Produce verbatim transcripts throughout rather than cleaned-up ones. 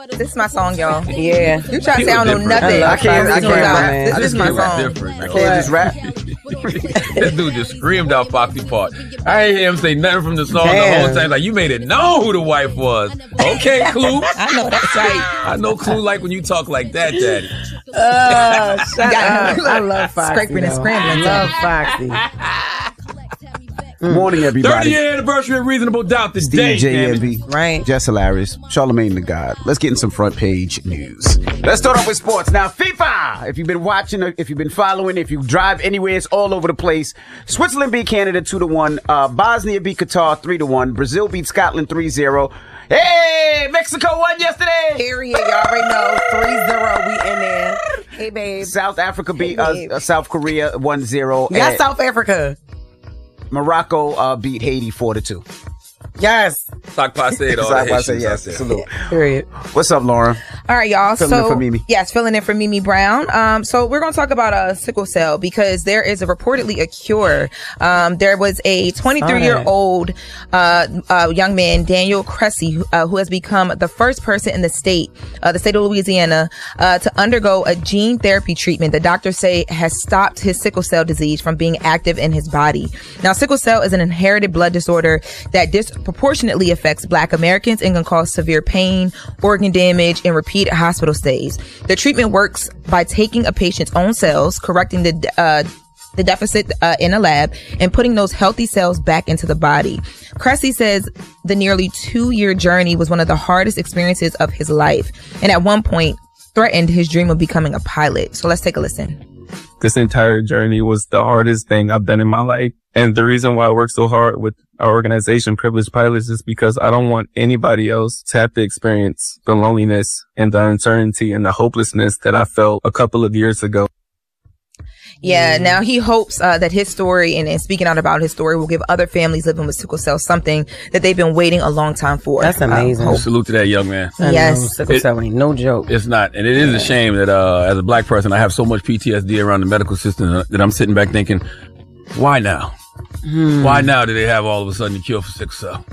This is my song, y'all. Yeah. You try to say I don't know nothing. I can't, I can't rap. This is my song. I can't just rap. This dude just screamed out Foxy Part. I ain't hear him say nothing from the song Damn. the whole time. Like, you made it know who the wife was. Okay, Clue. I know that's right. I know Clue like when you talk like that, Daddy. Uh, shut up. I love Foxy. Scraping and though. scrambling. I love Foxy. Morning, everybody. thirtieth anniversary of Reasonable Doubt today. Steve J M B, Right. Jess Hilarious, Charlamagne the God. Let's get in some front page news. Let's start off with sports. Now, FIFA! If you've been watching, if you've been following, if you drive anywhere, it's all over the place. Switzerland beat Canada two to one. Uh, Bosnia beat Qatar three to one. Brazil beat Scotland three zero. Hey, Mexico won yesterday! Period. Y'all already know. three zero. We in there. Hey, babe. South Africa beat Hey, uh, babe. uh, South Korea one zero. Yes, South Africa. Morocco uh, beat Haiti four to two. Yes. Sock passe, all Sock the passe, Haitians yes. out there. Salute. Period. What's up, Lauren? All right, y'all. Filling so, in for Mimi. Yes, filling in for Mimi Brown. Um, so we're going to talk about uh, sickle cell because there is a reportedly a cure. Um, there was a twenty-three-year-old uh, uh, young man, Daniel Cressy, who, uh, who has become the first person in the state, uh, the state of Louisiana, uh, to undergo a gene therapy treatment that doctors say has stopped his sickle cell disease from being active in his body. Now, sickle cell is an inherited blood disorder that disproportionately affects Black Americans and can cause severe pain, organ damage, and repeated hospital stays. The treatment works by taking a patient's own cells, correcting the uh, the deficit uh, in a lab, and putting those healthy cells back into the body. Cressy says the nearly two-year journey was one of the hardest experiences of his life, and at one point threatened his dream of becoming a pilot. So let's take a listen. This entire journey was the hardest thing I've done in my life. And the reason why I work so hard with our organization, Privileged Pilots, is because I don't want anybody else to have to experience the loneliness and the uncertainty and the hopelessness that I felt a couple of years ago. Yeah, now he hopes uh, that his story and, and speaking out about his story will give other families living with sickle cell something that they've been waiting a long time for. That's amazing. Uh, Salute to that young man. I Yes. know, sickle It- cell ain't no joke. It's not. And it is a shame that uh, as a Black person, I have so much P T S D around the medical system that I'm sitting back thinking, why now? Hmm. Why now do they have all of a sudden the cure for sickle cell?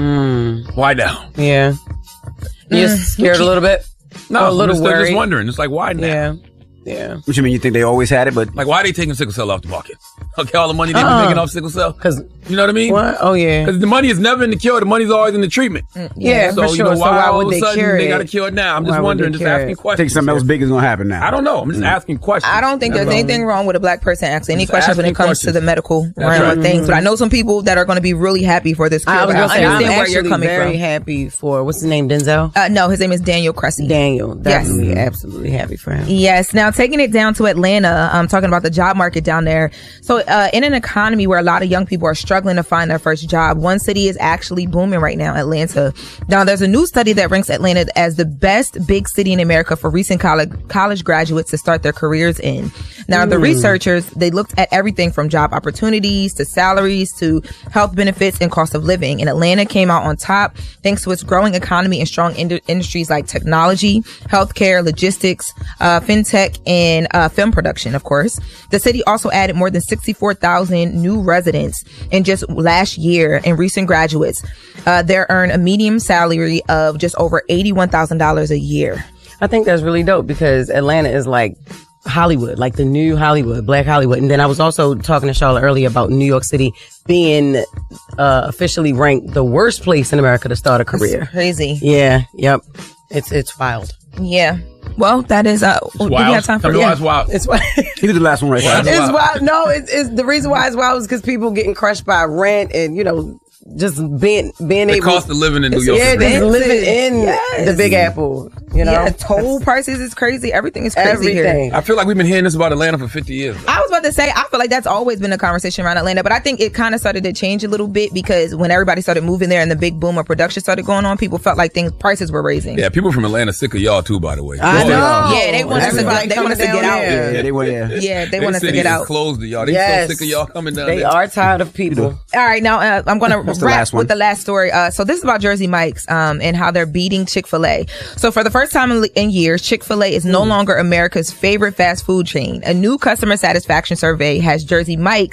Mm. Why now? Yeah. You're scared a little bit? No, Or a I'm little just, I'm just worried. wondering. It's like, why now? Yeah. Yeah. What you mean? You think they always had it, but Like, why are they taking sickle cell off the market? Okay, all the money they've been Uh-uh. making off sickle cell. Cause You know what I mean? what? Oh yeah. Because the money is never in the cure. The money's always in the treatment. Yeah, so, for you sure. know, So why, why all would of a they sudden cure they it? got to cure it now? I'm Why just would wondering, they just cure asking it? I questions. think something else big is gonna happen now. I don't know. I'm just asking questions. I don't think there's That's all. anything wrong with a Black person asking any Just questions when it asking comes to questions. the medical That's realm right. of things. But I know some people that are going to be really happy for this cure. I was but gonna say, I'm understand where you're actually coming very from. happy for, what's his name, Denzel? Uh, no, his name is Daniel Cressy. Daniel. Yes. Definitely, absolutely happy for him. Yes. Now taking it down to Atlanta, I'm talking about the job market down there. So, uh, in an economy where a lot of young people are struggling to find their first job, one city is actually booming right now, Atlanta. Now, there's a new study that ranks Atlanta as the best big city in America for recent college college graduates to start their careers in. Now, the researchers, they looked at everything from job opportunities to salaries to health benefits and cost of living. And Atlanta came out on top thanks to its growing economy and strong ind- industries like technology, healthcare, logistics, uh, fintech, and uh, film production, of course. The city also added more than sixty-four thousand new residents in just last year, and recent graduates. Uh, they earn a median salary of just over eighty-one thousand dollars a year. I think that's really dope because Atlanta is like Hollywood, like the new Hollywood, Black Hollywood. And then I was also talking to Charlotte earlier about New York City being uh, officially ranked the worst place in America to start a career. It's crazy. Yeah, yep. It's it's wild. Yeah. Well, that is, uh, do we Wild. have time for Tell me yeah. why it's wild. It's wild. He did the last one right Wow. there. It's wild. No, it's, it's the reason why it's wild is because people getting crushed by rent and, you know, just being being The able cost of living in New It's- York. yeah, is just real. living in Yes. the Big Apple. You know, Yeah, toll prices is crazy. Everything is crazy everything. here. I feel like we've been hearing this about Atlanta for fifty years. I was about to say, I feel like that's always been a conversation around Atlanta, but I think it kind of started to change a little bit because when everybody started moving there and the big boom of production started going on, people felt like things prices were raising. Yeah, people from Atlanta sick of y'all too, by the way. I Boy, know. Yeah, they want us to Everybody they want us to coming get down out. there. Yeah, they were there. Yeah, they Their want us to city get is out. closed to y'all. They Yes. so sick of y'all coming down They there. are tired of people. All right, now uh, I'm going to the wrap last one. with the last story. Uh, so this is about Jersey Mike's um, and how they're beating Chick-fil-A. So for the first time in, in years, Chick-fil-A is no longer America's favorite fast food chain. A new customer satisfaction survey has Jersey Mike's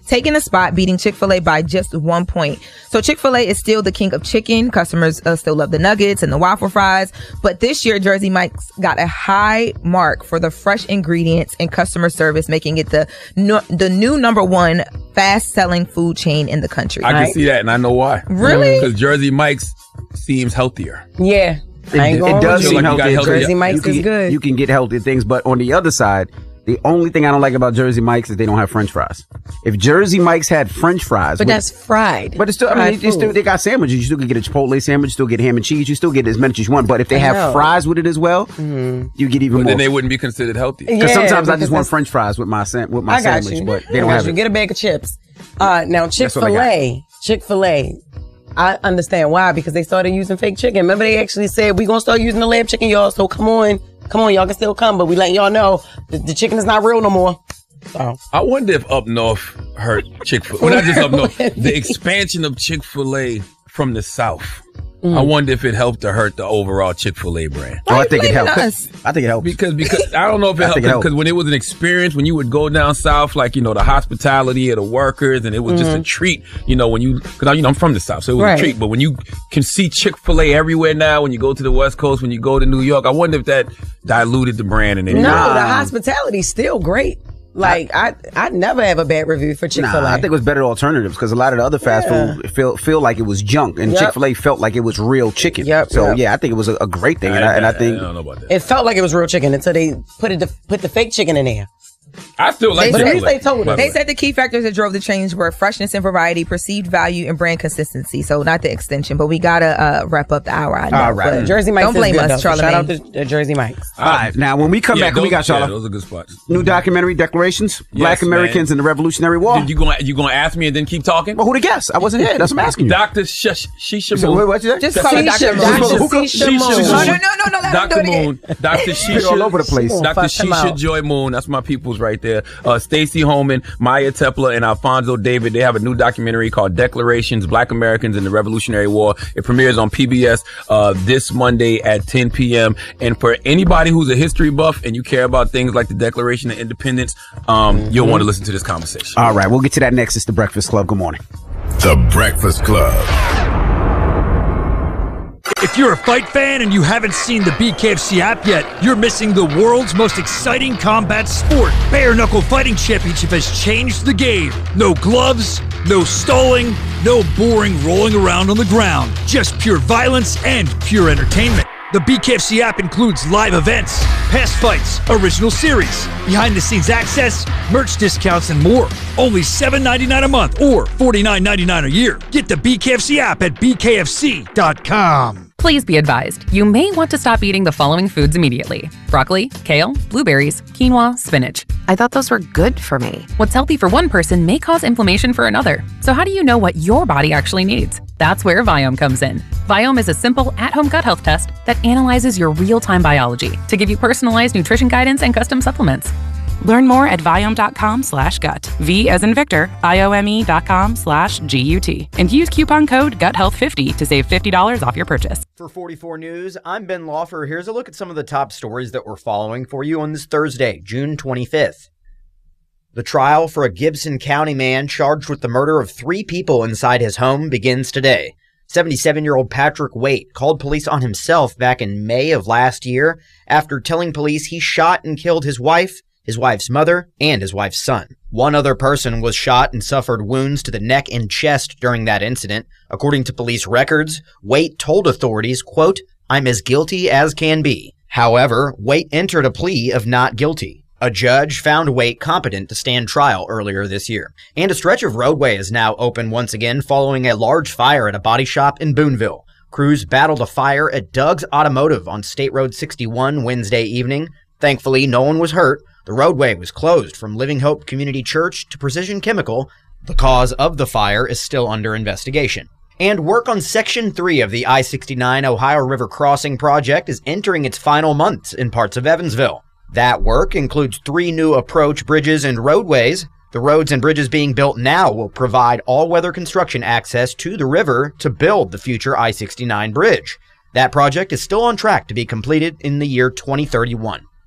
taking a spot, beating Chick-fil-A by just one point. So Chick-fil-A is still the king of chicken. Customers uh, still love the nuggets and the waffle fries. But this year, Jersey Mike's got a high mark for the fresh ingredients and customer service, making it the no, the new number one fast-selling food chain in the country. I right? can see that, and I know why. Really? Because Jersey Mike's seems healthier. Yeah. It, I ain't it going does with seem you. Like you got healthy. healthy- Jersey Mike's you is can, good. You can get healthy things, but on the other side, the only thing I don't like about Jersey Mike's is they don't have French fries. If Jersey Mike's had French fries, But with- that's fried. But it's still, I Fried mean, they, still, food. they got sandwiches. You still can get a Chipotle sandwich, still get ham and cheese, you still get as many as you want. But if they I have know. fries with it as well, Mm-hmm. you get even But more. then they wouldn't be considered healthy. Because Yeah, sometimes I because just want that's- French fries with my san- with my I got sandwich, you. but they I don't got have you. it. Get a bag of chips. Uh, now, That's what I got. Chick-fil-A. Chick-fil-A. I understand why, because they started using fake chicken. Remember, they actually said, we're going to start using the lab chicken, y'all. So come on. Come on, y'all can still come. But we letting y'all know the, the chicken is not real no more. So. I wonder if up north hurt Chick-fil-A. Well, not just up north. The expansion of Chick-fil-A from the South. Mm. I wonder if it helped to hurt the overall Chick-fil-A brand. Oh, I think it blaming helps. us? I think it helps. Because because I don't know if it I helped think it helped. because when it was an experience, when you would go down south, like you know the hospitality of the workers, and it was just a treat. You know when you because you know I'm from the South, so it was Right. a treat. But when you can see Chick-fil-A everywhere now, when you go to the West Coast, when you go to New York, I wonder if that diluted the brand in any No, way. the hospitality's still great. Like, I, I never have a bad review for Chick-fil-A. Nah, I think it was better alternatives because a lot of the other fast Yeah. food feel feel like it was junk, and Yep. Chick-fil-A felt like it was real chicken. Yep, so yep. yeah, I think it was a, a great thing, and I, and I think I don't know about that. It felt like it was real chicken until they put it put the fake chicken in there. I still like But at Chick-fil-A. least they told us. by the They way. said the key factors that drove the change were freshness and variety, perceived value, and brand consistency. So not the extension, but we gotta uh, wrap up the hour. I know, All right. but Jersey Mike's Don't blame is good, us, though, so Shout out Charlamagne. to uh, Jersey Mike's. all right. Now when we come Yeah, back, what we got, those, yeah, Charlotte? those are good spots. New documentary, Declarations, Black man. Americans in the Revolutionary War. Did you gonna you gonna ask me and then keep talking? Well, who to guess? I wasn't here. That's what I'm asking you. Doctor Shush Shisha So, Moon. wait, what you say? Just call it Doctor Shisha- Moon. Doctor Hookah? Shisha Shisha Moon. Moon. Oh, no, no, no, no, let him Doctor do it again. Moon. Doctor Shisha. all over the place. Doctor Fuck him Shisha out. Joy Moon. That's my peoples right there. Uh, Stacey Holman, Maya Tepler, and Alfonso David. They have a new documentary called Declarations, Black Americans in the Revolutionary War. It premieres on P B S uh, this Monday at ten p.m. And for anybody who's a history buff and you care about things like the Declaration of Independence, um, Mm-hmm. you'll want to listen to this conversation. All right, we'll get to that next. It's the Breakfast Club. Good morning. The Breakfast Club. If you're a fight fan and you haven't seen the B K F C app yet, you're missing the world's most exciting combat sport. Bare Knuckle Fighting Championship has changed the game. No gloves, no stalling, no boring rolling around on the ground. Just pure violence and pure entertainment. The B K F C app includes live events, past fights, original series, behind-the-scenes access, merch discounts, and more. Only seven dollars and ninety-nine cents a month or forty-nine dollars and ninety-nine cents a year. Get the B K F C app at b k f c dot com. Please be advised, you may want to stop eating the following foods immediately. Broccoli, kale, blueberries, quinoa, spinach. I thought those were good for me. What's healthy for one person may cause inflammation for another. So how do you know what your body actually needs? That's where Viome comes in. Viome is a simple at-home gut health test that analyzes your real-time biology to give you personalized nutrition guidance and custom supplements. Learn more at Viome.com slash gut. V as in Victor, I-O-M-E dot com slash G-U-T. And use coupon code gut health fifty to save fifty dollars off your purchase. For forty-four News, I'm Ben Lawfer. Here's a look at some of the top stories that we're following for you on this Thursday, June twenty-fifth. The trial for a Gibson County man charged with the murder of three people inside his home begins today. seventy-seven-year-old Patrick Waite called police on himself back in May of last year after telling police he shot and killed his wife, his wife's mother, and his wife's son. One other person was shot and suffered wounds to the neck and chest during that incident. According to police records, Waite told authorities, quote, "I'm as guilty as can be." However, Waite entered a plea of not guilty. A judge found Waite competent to stand trial earlier this year. And a stretch of roadway is now open once again following a large fire at a body shop in Boonville. Crews battled a fire at Doug's Automotive on State Road sixty-one Wednesday evening. Thankfully, no one was hurt. The roadway was closed from Living Hope Community Church to Precision Chemical. The cause of the fire is still under investigation. And work on Section three of the I sixty-nine Ohio River Crossing project is entering its final months in parts of Evansville. That work includes three new approach bridges and roadways. The roads and bridges being built now will provide all-weather construction access to the river to build the future I sixty-nine bridge. That project is still on track to be completed in the year twenty thirty-one.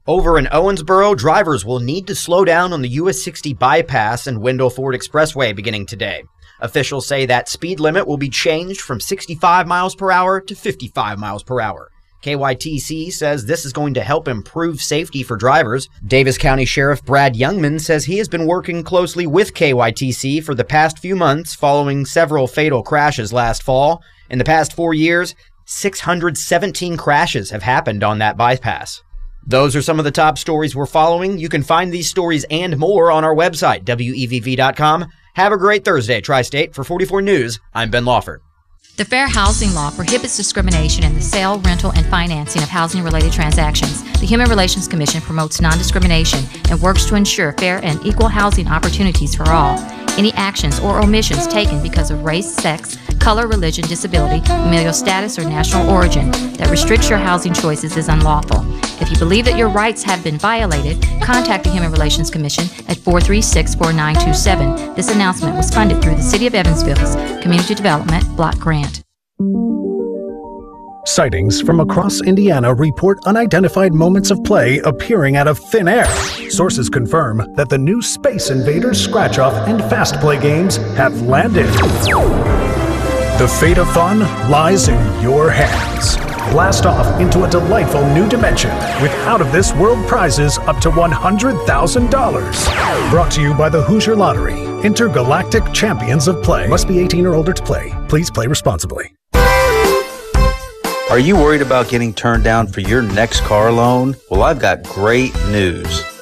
Over in Owensboro, drivers will need to slow down on the U S sixty bypass and Wendell Ford Expressway beginning today. Officials say that speed limit will be changed from sixty-five miles per hour to fifty-five miles per hour. K Y T C says this is going to help improve safety for drivers. Davis County Sheriff Brad Youngman says he has been working closely with K Y T C for the past few months following several fatal crashes last fall. In the past four years, six hundred seventeen crashes have happened on that bypass. Those are some of the top stories we're following. You can find these stories and more on our website, W E V V dot com. Have a great Thursday, Tri-State. For forty-four News, I'm Ben Lawford. The Fair Housing Law prohibits discrimination in the sale, rental, and financing of housing-related transactions. The Human Relations Commission promotes non-discrimination and works to ensure fair and equal housing opportunities for all. Any actions or omissions taken because of race, sex, color, religion, disability, familial status, or national origin that restricts your housing choices is unlawful. If you believe that your rights have been violated, contact the Human Relations Commission at four three six, four nine two seven. This announcement was funded through the City of Evansville's Community Development Block Grant. Sightings from across Indiana report unidentified moments of play appearing out of thin air. Sources confirm that the new Space Invaders Scratch-Off and Fast Play games have landed. The fate of fun lies in your hands. Blast off into a delightful new dimension with out-of-this-world prizes up to one hundred thousand dollars. Brought to you by the Hoosier Lottery, Intergalactic Champions of Play. Must be eighteen or older to play. Please play responsibly. Are you worried about getting turned down for your next car loan? Well, I've got great news.